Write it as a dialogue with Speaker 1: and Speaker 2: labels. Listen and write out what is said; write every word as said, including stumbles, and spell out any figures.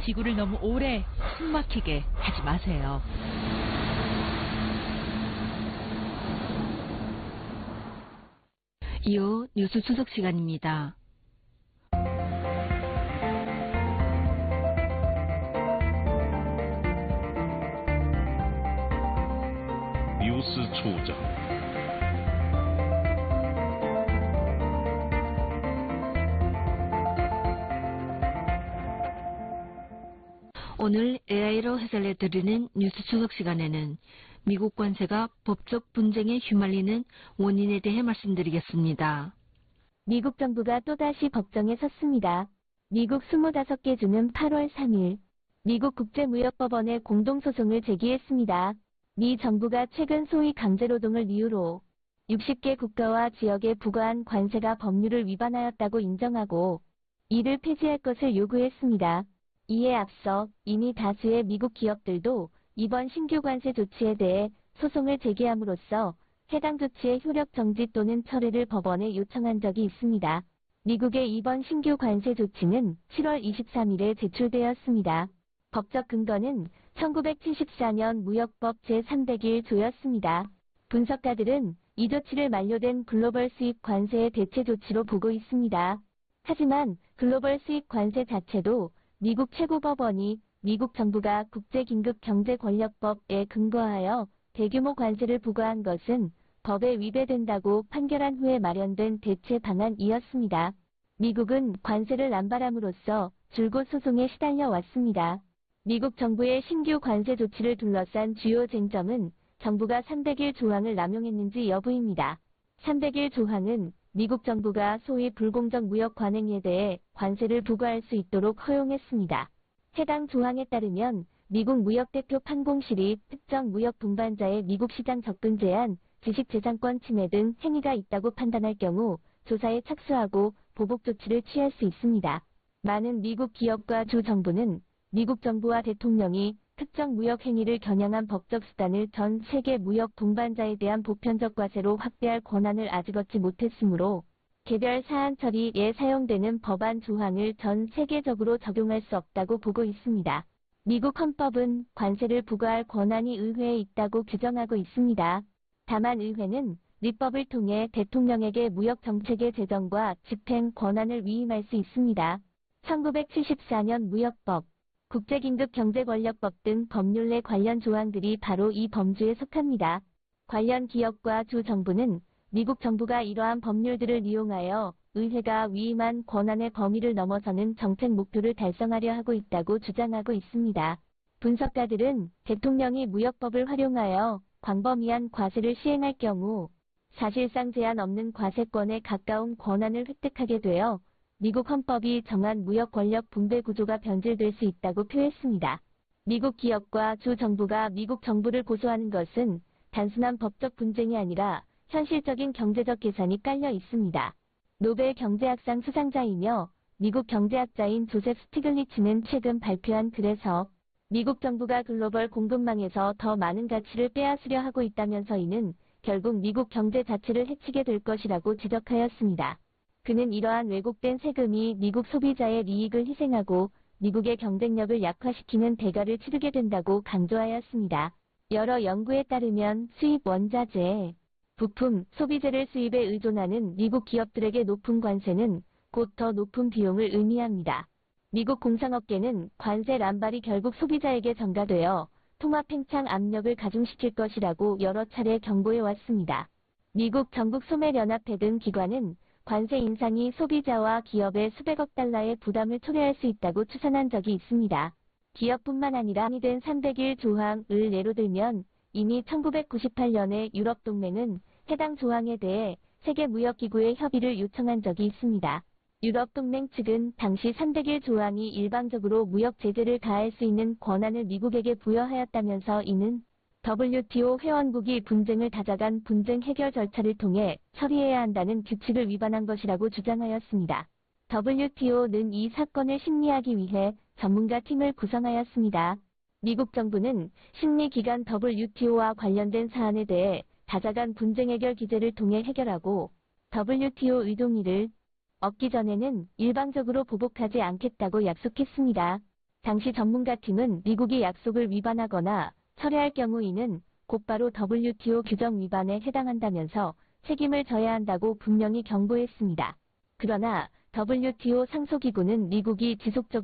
Speaker 1: 지구를 너무 오래 숨막히게 하지 마세요. 이후 뉴스 추석 시간입니다.
Speaker 2: 뉴스 추적.
Speaker 1: 오늘 에이아이로 해설해드리는 뉴스 추석 시간에는 미국 관세가 법적 분쟁에 휘말리는 원인에 대해 말씀드리겠습니다.
Speaker 3: 미국 정부가 또다시 법정에 섰습니다. 미국 이십오 개 주는 팔월 삼일 미국 국제무역법원에 공동소송을 제기했습니다. 미 정부가 최근 소위 강제노동을 이유로 육십 개 국가와 지역에 부과한 관세가 법률을 위반하였다고 인정하고 이를 폐지할 것을 요구했습니다. 이에 앞서 이미 다수의 미국 기업들도 이번 신규 관세 조치에 대해 소송을 제기함으로써 해당 조치의 효력 정지 또는 철회를 법원에 요청한 적이 있습니다. 미국의 이번 신규 관세 조치는 칠월 이십삼일에 제출되었습니다. 법적 근거는 천구백칠십사 년 무역법 제삼백일 조였습니다. 분석가들은 이 조치를 만료된 글로벌 수입 관세의 대체 조치로 보고 있습니다. 하지만 글로벌 수입 관세 자체도 미국 최고법원이 미국 정부가 국제긴급경제권력법에 근거하여 대규모 관세를 부과한 것은 법에 위배된다고 판결한 후에 마련된 대체 방안이었습니다. 미국은 관세를 남발함으로써 줄곧 소송에 시달려 왔습니다. 미국 정부의 신규 관세 조치를 둘러싼 주요 쟁점은 정부가 삼백일 조항을 남용했는지 여부입니다. 삼백일 조항은 미국 정부가 소위 불공정 무역 관행에 대해 관세를 부과할 수 있도록 허용했습니다. 해당 조항에 따르면 미국 무역대표 판공실이 특정 무역 분반자의 미국 시장 접근 제한, 지식재산권 침해 등 행위가 있다고 판단할 경우 조사에 착수하고 보복 조치를 취할 수 있습니다. 많은 미국 기업과 주 정부는 미국 정부와 대통령이 특정 무역 행위를 겨냥한 법적 수단을 전 세계 무역 분반자에 대한 보편적 과세로 확대할 권한을 아직 얻지 못했으므로 개별 사안 처리에 사용되는 법안 조항을 전 세계적으로 적용할 수 없다고 보고 있습니다. 미국 헌법은 관세를 부과할 권한이 의회에 있다고 규정하고 있습니다. 다만 의회는立법을 통해 대통령에게 무역 정책의 제정과 집행 권한을 위임할 수 있습니다. 천구백칠십사 년 무역법, 국제긴급경제권력법 등 법률 내 관련 조항들이 바로 이 범주에 속합니다. 관련 기업과 주 정부는 미국 정부가 이러한 법률들을 이용하여 의회가 위임한 권한의 범위를 넘어서는 정책 목표를 달성하려 하고 있다고 주장하고 있습니다. 분석가들은 대통령이 무역법을 활용하여 광범위한 과세를 시행할 경우 사실상 제한 없는 과세권에 가까운 권한을 획득하게 되어 미국 헌법이 정한 무역 권력 분배 구조가 변질될 수 있다고 표했습니다. 미국 기업과 주 정부가 미국 정부를 고소하는 것은 단순한 법적 분쟁이 아니라 현실적인 경제적 계산이 깔려 있습니다. 노벨 경제학상 수상자이며 미국 경제학자인 조셉 스티글리츠는 최근 발표한 글에서 미국 정부가 글로벌 공급망에서 더 많은 가치를 빼앗으려 하고 있다면서 이는 결국 미국 경제 자체를 해치게 될 것이라고 지적하였습니다. 그는 이러한 왜곡된 세금이 미국 소비자의 이익을 희생하고 미국의 경쟁력을 약화시키는 대가를 치르게 된다고 강조하였습니다. 여러 연구에 따르면 수입 원자재, 부품, 소비재를 수입에 의존하는 미국 기업들에게 높은 관세는 곧 더 높은 비용을 의미합니다. 미국 공산업계는 관세 남발이 결국 소비자에게 전가되어 통화 팽창 압력을 가중시킬 것이라고 여러 차례 경고해왔습니다. 미국 전국소매연합회 등 기관은 관세 인상이 소비자와 기업의 수백억 달러의 부담을 초래할 수 있다고 추산한 적이 있습니다. 기업뿐만 아니라 합의된 삼백일 조항을 예로 들면 이미 천구백구십팔 년에 유럽동맹은 해당 조항에 대해 세계무역기구에 협의를 요청한 적이 있습니다. 유럽동맹 측은 당시 삼백일 조항이 일방적으로 무역 제재를 가할 수 있는 권한을 미국에게 부여하였다면서 이는 더블유티오 회원국이 분쟁을 다져간 분쟁 해결 절차를 통해 처리해야 한다는 규칙을 위반한 것이라고 주장하였습니다. 더블유티오는 이 사건을 심리하기 위해 전문가 팀을 구성하였습니다. 미국 정부는 심리기관 더블유티오와 관련된 사안에 대해 다자간 분쟁 해결 기제를 통해 해결하고 더블유티오 의동의를 얻기 전에는 일방적으로 보복하지 않겠다고 약속했습니다. 당시 전문가팀은 미국이 약속을 위반하거나 철회할 경우 이는 곧바로 더블유티오 규정 위반에 해당한다면서 책임을 져야 한다고 분명히 경고했습니다. 그러나 더블유티오 상소기구는 미국이 지속적으로